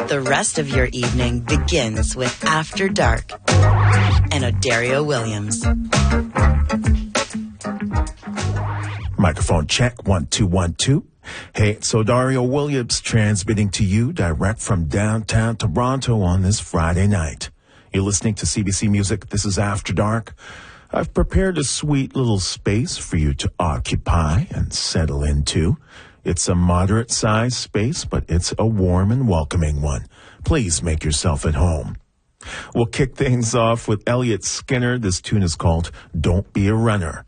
The rest of your evening begins with After Dark and Odario Williams. Microphone check, 1 2 1 2. Hey, it's Odario Williams transmitting to you direct from downtown Toronto on this Friday night. You're listening to CBC Music. This is After Dark. I've prepared a sweet little space for you to occupy and settle into. It's a moderate-sized space, but it's a warm and welcoming one. Please make yourself at home. We'll kick things off with Elliot Skinner. This tune is called Don't Be a Runner.